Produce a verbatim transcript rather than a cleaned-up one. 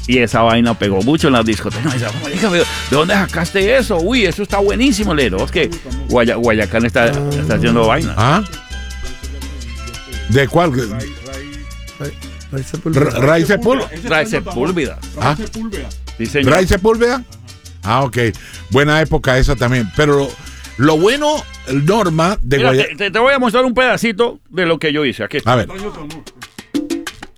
Y esa vaina pegó mucho en las discotecas. Me decía, marica, ¿de dónde sacaste eso? Uy, eso está buenísimo. Le digo, es que Guaya, Guayacán está, está haciendo vaina. ¿Ah? ¿De cuál? Ray Sepúlveda. Ray Sepúlveda. Ray Sepúlveda. ¿Ah? Sí, señor. Ray Sepúlveda. Ah, ok. Buena época esa también. Pero lo, lo bueno, Norma, de Mira, Guayacán. te, te voy a mostrar un pedacito de lo que yo hice. Aquí está. A ver.